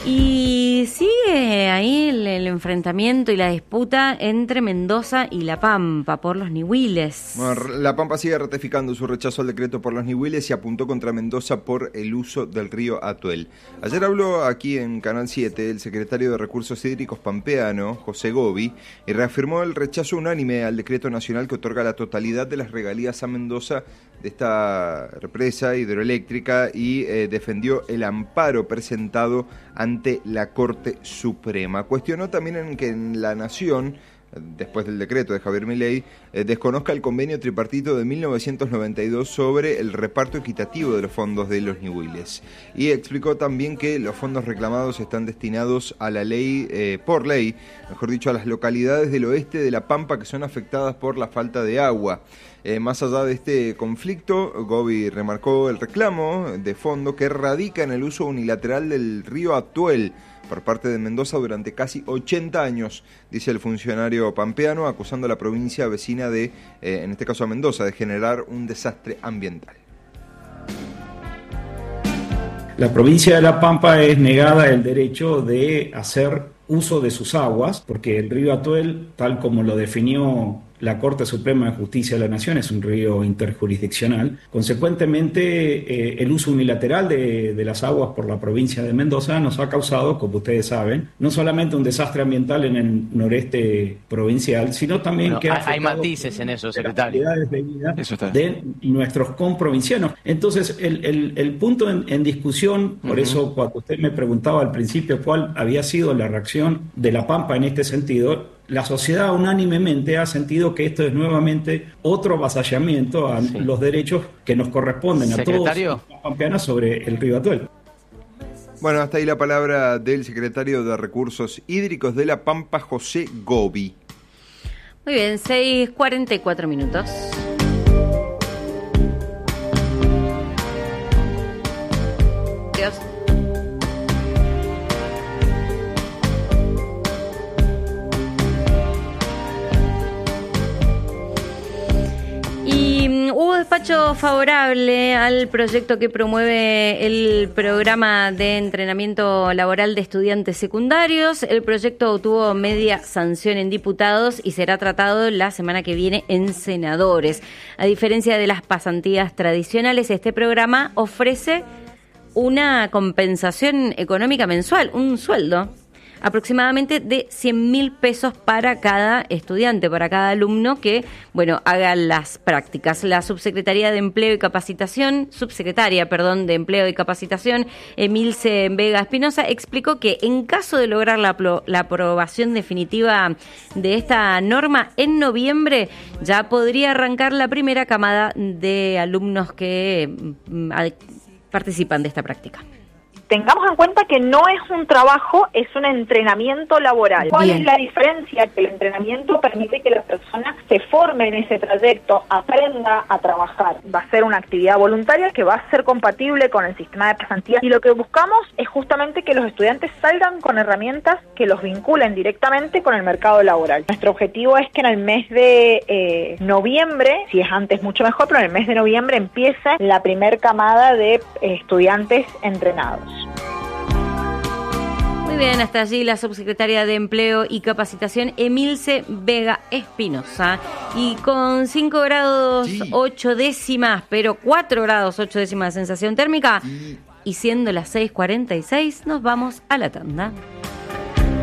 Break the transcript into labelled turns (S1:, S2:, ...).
S1: Y sigue ahí el enfrentamiento y la disputa entre Mendoza y La Pampa por los ñihuiles.
S2: Bueno, La Pampa sigue ratificando su rechazo al decreto por los ñihuiles y apuntó contra Mendoza por el uso del río Atuel. Ayer habló aquí en Canal 7 el secretario de Recursos Hídricos pampeano, José Gobi, y reafirmó el rechazo unánime al decreto nacional que otorga la totalidad de las regalías a Mendoza de esta represa hidroeléctrica y defendió el amparo presentado ante la Corte Suprema. Cuestionó también que en La Nación, después del decreto de Javier Milei, desconozca el convenio tripartito de 1992 sobre el reparto equitativo de los fondos de los ñihuiles. Y explicó también que los fondos reclamados están destinados a la ley, por ley, mejor dicho, a las localidades del oeste de La Pampa que son afectadas por la falta de agua. Más allá de este conflicto, Gobi remarcó el reclamo de fondo que radica en el uso unilateral del río Atuel por parte de Mendoza durante casi 80 años, dice el funcionario pampeano, acusando a la provincia vecina de, en este caso a Mendoza, de generar un desastre ambiental.
S3: La provincia de La Pampa es negada el derecho de hacer uso de sus aguas, porque el río Atuel, tal como lo definió la Corte Suprema de Justicia de la Nación, es un río interjurisdiccional. Consecuentemente, el uso unilateral de las aguas por la provincia de Mendoza nos ha causado, como ustedes saben, no solamente un desastre ambiental en el noreste provincial, sino también que
S4: hay matices en eso, secretario.
S3: Las calidades de vida de nuestros comprovincianos. Entonces, el punto en discusión, por eso cuando usted me preguntaba al principio cuál había sido la reacción de La Pampa en este sentido, la sociedad unánimemente ha sentido que esto es nuevamente otro avasallamiento a los derechos que nos corresponden a todos los pampeanos sobre el río Atuel.
S2: Bueno, hasta ahí la palabra del secretario de Recursos Hídricos de La Pampa, José Gobi.
S1: Muy bien, 6:44 minutos. Dios. Hubo despacho favorable al proyecto que promueve el programa de entrenamiento laboral de estudiantes secundarios. El proyecto obtuvo media sanción en diputados y será tratado la semana que viene en senadores. A diferencia de las pasantías tradicionales, este programa ofrece una compensación económica mensual, un sueldo aproximadamente de 100.000 pesos para cada estudiante, para cada alumno que, haga las prácticas. La subsecretaria de Empleo y Capacitación, Emilce Vega Espinosa, explicó que en caso de lograr la aprobación definitiva de esta norma en noviembre, ya podría arrancar la primera camada de alumnos que participan de esta práctica.
S5: Tengamos en cuenta que no es un trabajo, es un entrenamiento laboral. ¿Cuál es la diferencia? Que el entrenamiento permite que la persona se forme en ese trayecto, aprenda a trabajar. Va a ser una actividad voluntaria que va a ser compatible con el sistema de pasantías y lo que buscamos es justamente que los estudiantes salgan con herramientas que los vinculen directamente con el mercado laboral. Nuestro objetivo es que en el mes de noviembre, si es antes mucho mejor, pero en el mes de noviembre empiece la primer camada de estudiantes entrenados.
S1: Muy bien, hasta allí la subsecretaria de Empleo y Capacitación, Emilce Vega Espinosa. Y con 5 grados 8 décimas, pero 4 grados 8 décimas de sensación térmica, y siendo las 6:46, nos vamos a la tanda.